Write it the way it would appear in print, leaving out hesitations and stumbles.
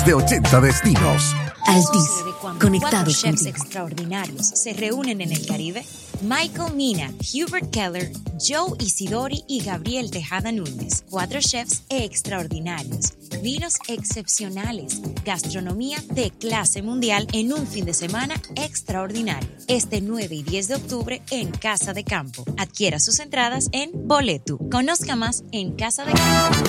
más de 80 destinos. Altis, conectados chefs contigo. extraordinarios se reúnen en el Caribe. Michael Mina, Hubert Keller, Joe Isidori y Gabriel Tejada Núñez. 4 chefs extraordinarios. Vinos excepcionales. Gastronomía de clase mundial en un fin de semana extraordinario. Este 9 y 10 de octubre en Casa de Campo. Adquiera sus entradas en Boletu. Conozca más en Casa de Campo.